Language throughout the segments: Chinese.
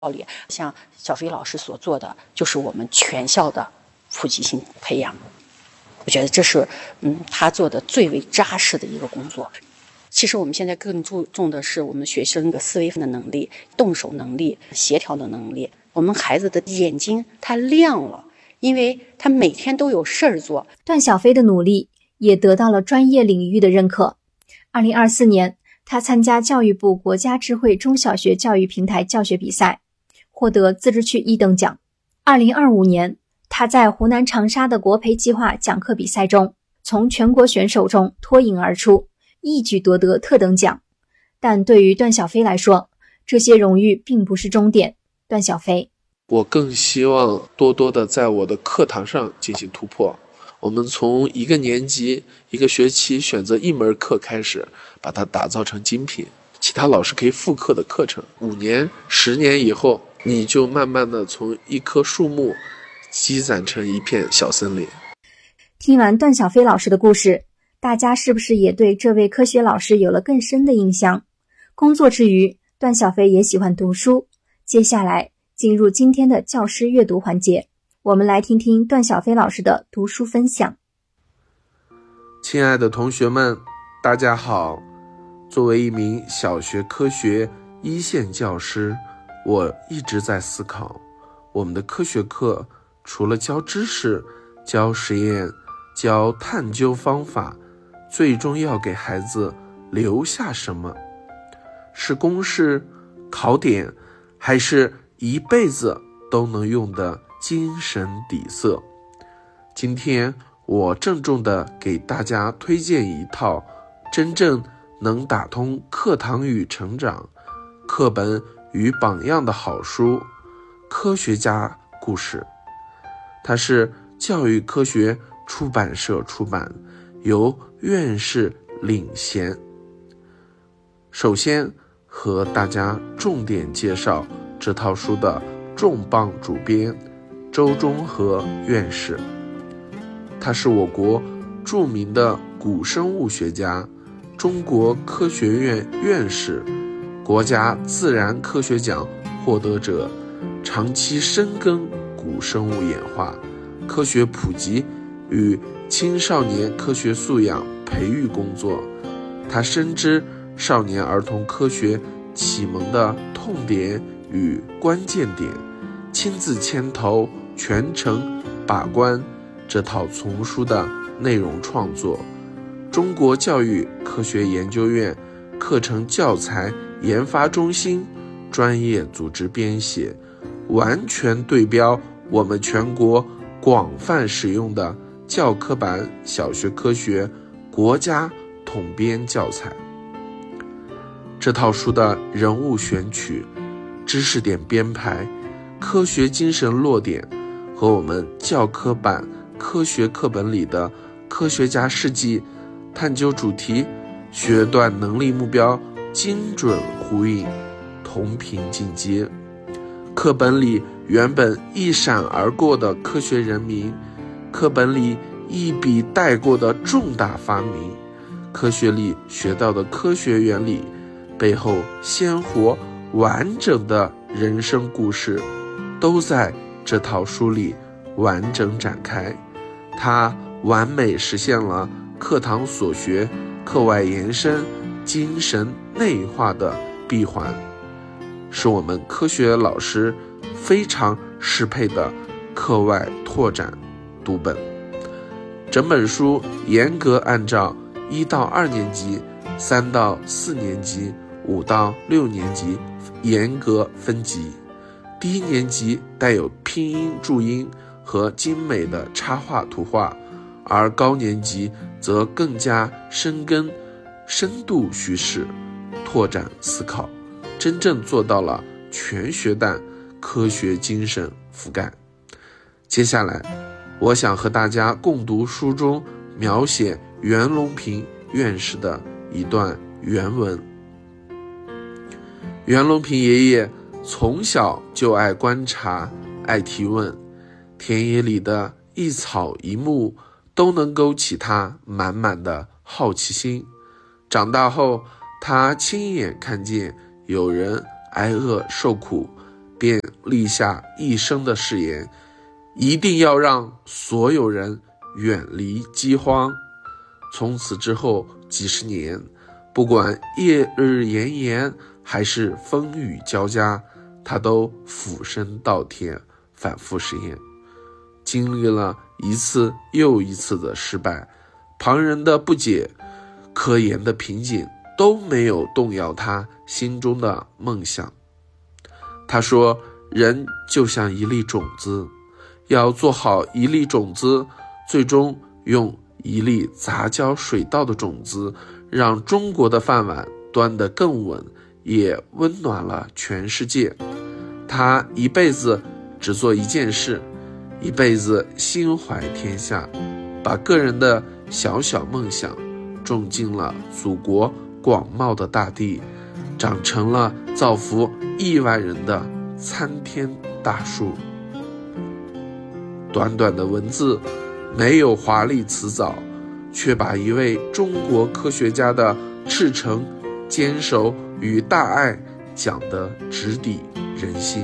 理。像小飞老师所做的，就是我们全校的普及性培养。我觉得这是他做的最为扎实的一个工作。其实我们现在更注重的是我们学生的思维的能力、动手能力、协调的能力。我们孩子的眼睛他亮了，因为他每天都有事儿做。 段小飞的努力也得到了专业领域的认可。2024年，他参加教育部国家智慧中小学教育平台教学比赛，获得自治区1等奖。2025年，他在湖南长沙的国培计划讲课比赛中，从全国选手中脱颖而出，一举夺得特等奖。但对于段小飞来说，这些荣誉并不是终点。段小飞： 我更希望多多的在我的课堂上进行突破。我们从一个年级、一个学期选择一门课开始，把它打造成精品，其他老师可以复刻的课程。5年、10年以后，你就慢慢的从一棵树木积攒成一片小森林。 听完段小飞老师的故事，大家是不是也对这位科学老师有了更深的印象？工作之余，段小飞也喜欢读书。接下来进入今天的教师阅读环节，我们来听听段小飞老师的读书分享。 亲爱的同学们，大家好。作为一名小学科学一线教师，我一直在思考，我们的科学课除了教知识、教实验、教探究方法，最终要给孩子留下什么？是公式、考点，还是一辈子都能用的精神底色？今天我郑重地给大家推荐一套真正能打通课堂与成长、课本与榜样的好书《科学家故事》。它是教育科学出版社出版，由院士领衔。首先和大家重点介绍这套书的重磅主编周忠和院士。他是我国著名的古生物学家，中国科学院院士，国家自然科学奖获得者，长期深耕古生物演化、科学普及与青少年科学素养培育工作。他深知少年儿童科学启蒙的痛点与关键点，亲自牵头全程把关这套丛书的内容创作。中国教育科学研究院课程教材研发中心专业组织编写，完全对标我们全国广泛使用的教科版小学科学国家统编教材。这套书的人物选取、知识点编排、科学精神落点和我们教科版科学课本里的科学家事迹、探究主题、学段能力目标精准呼应，同频进阶。课本里原本一闪而过的科学人名，课本里一笔带过的重大发明，科学里学到的科学原理背后鲜活完整的人生故事，都在这套书里完整展开。它完美实现了课堂所学、课外延伸、精神内化的闭环，是我们科学老师非常适配的课外拓展读本。整本书严格按照1到2年级、3到4年级、5到6年级严格分级。低年级带有拼音注音和精美的插画图画，而高年级则更加深耕深度叙事，拓展思考，真正做到了全学段科学精神覆盖。接下来我想和大家共读书中描写袁隆平院士的一段原文。袁隆平爷爷从小就爱观察，爱提问，田野里的一草一木都能勾起他满满的好奇心。长大后，他亲眼看见有人挨饿受苦， 便立下一生的誓言，一定要让所有人远离饥荒。从此之后几十年，不管夜日炎炎还是风雨交加，他都俯身稻田，反复实验。经历了一次又一次的失败，旁人的不解，科研的瓶颈都没有动摇他心中的梦想。他说，人就像一粒种子，要做好一粒种子，最终用一粒杂交水稻的种子，让中国的饭碗端得更稳，也温暖了全世界。他一辈子只做一件事，一辈子心怀天下，把个人的小小梦想种进了祖国广袤的大地，长成了造福亿万人的参天大树。短短的文字，没有华丽辞藻，却把一位中国科学家的赤诚、坚守与大爱讲得直抵人心。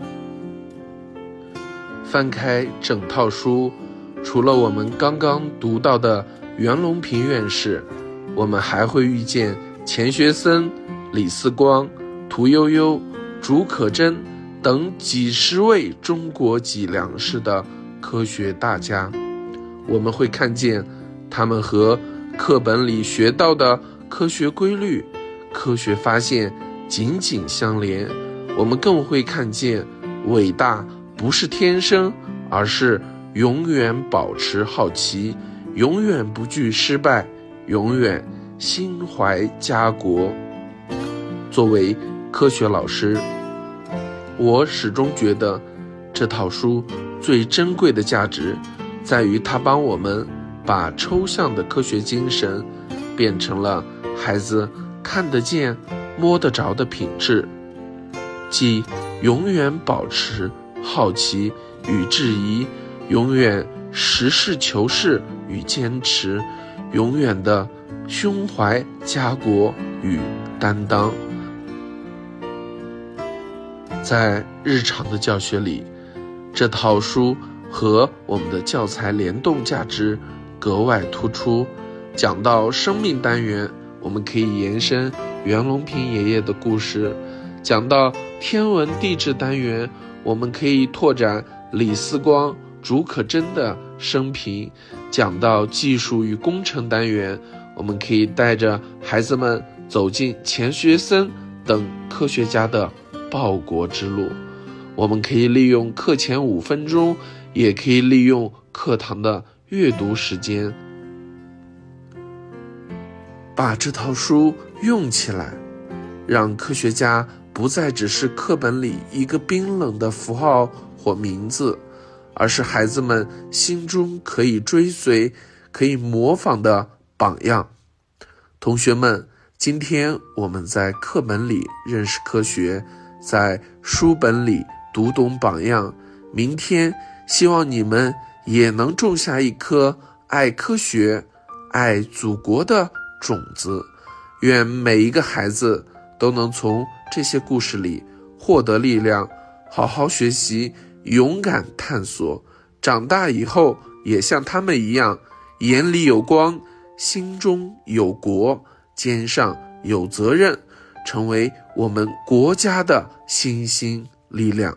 翻开整套书，除了我们刚刚读到的袁隆平院士，我们还会遇见钱学森、李四光、屠呦呦、竺可桢等几十位中国脊梁式的科学大家。我们会看见他们和课本里学到的科学规律、科学发现紧紧相连。我们更会看见伟大不是天生，而是永远保持好奇，永远不惧失败，永远心怀家国。作为科学老师，我始终觉得这套书最珍贵的价值在于它帮我们把抽象的科学精神变成了孩子看得见摸得着的品质，即永远保持好奇与质疑，永远实事求是与坚持，永远的胸怀家国与担当。在日常的教学里，这套书和我们的教材联动价值格外突出。讲到生命单元，我们可以延伸袁隆平爷爷的故事；讲到天文地质单元，我们可以拓展李四光、竺可桢的生平；讲到技术与工程单元，我们可以带着孩子们走进钱学森等科学家的报国之路。我们可以利用课前5分钟，也可以利用课堂的阅读时间，把这套书用起来，让科学家不再只是课本里一个冰冷的符号或名字，而是孩子们心中可以追随、可以模仿的榜样。同学们，今天我们在课本里认识科学，在书本里读懂榜样，明天希望你们也能种下一颗爱科学、爱祖国的种子。愿每一个孩子都能从这些故事里获得力量，好好学习，勇敢探索，长大以后也像他们一样，眼里有光，心中有国，肩上有责任，成为我们国家的新兴力量。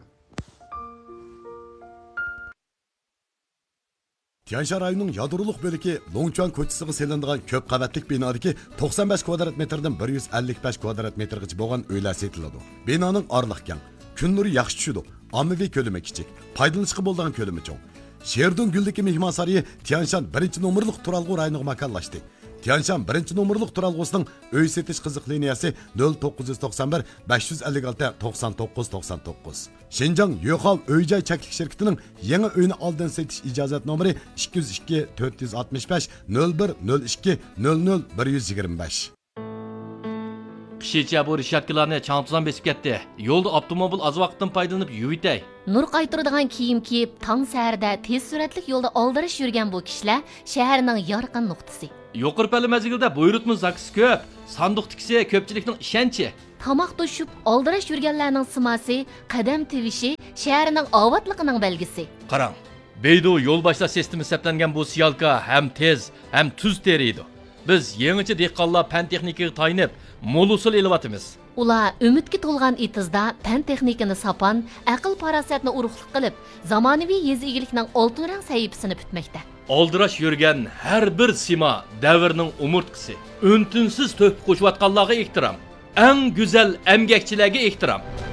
Тяньшан районының ядролық бөлігі Лоңчуан көчісіге селінdiğen көп қабаттық binadaki 95 kvadrat metrden 155 kvadrat metrgacha bo'lgan uylar setiladi. Binoning orliq keng, kun nuri yaxshi tushadi, ommaviy ko'lami kichik, foydalanishga bo'ladigan ko'lami cho'ng. Sherdun Guldagi mehmonsarayı Tyanshan 1-nomerlik turalg'u rayoniga makonlashdi. Tyanshan 1-nomerlik turalg'usining uy setish qiziq liniyasi 0991 556 99 99. Şinjan Yo'qol uy-joy chaklik shirkatining yangi uyni oldin setish ijozat nomeri 202 465 01 02 00 125. Qishicha bu rishatkalarni changtuzan besib ketdi. Yo'lda avtomobil az vaqtdan foydalanib yuvitay. Nur qaytıradigan kiyim kiyib, tong saharda tez suratlik yo'lda oldirish yurgan bu kishilar shaharning yorqin nuqtasi. Yuqori palla mezgilda buyurtma zakisi ko'p, sanduq tikisi ko'pchilikning ishonchi. tamoq to'shib aldirash yurganlarning simasi, qadam tivishi shaharning ovatligining belgisi. Qarang, Beydu yo'lboshlar sistemi hisoblangan bu siyalka ham tez, ham tuz teriydi. Biz yangicha dehqonlar fan texnikaga tayinib, mo'l usul elyapmiz. Ular umidga to'lgan itizda fan texnikani sapan, aql farosatni urug'lik qilib, zamonaviy yez egilikning oltin rang sahifasini bitmoqda. Aldirash yurgan har bir sima davrning umurtqisi. O'ntinsiz to'p qo'shayotganlarga ehtirom. Eng go'zal emgakchilarga ehtirom.